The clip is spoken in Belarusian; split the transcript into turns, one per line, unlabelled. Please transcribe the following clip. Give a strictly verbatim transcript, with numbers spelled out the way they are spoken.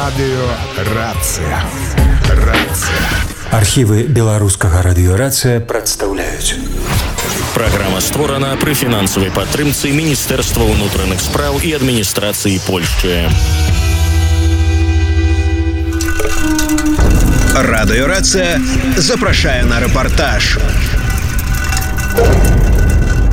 Радыё Рацыя. Рацыя.
Архівы беларускага радыёрацыя прадстаўляюць.
Праграма створана пры фінансавай падтрымцы Міністэрства ўнутраных спраў і адміністрацыі Польшчы.
Радыёрацыя запрашае на рэпартаж.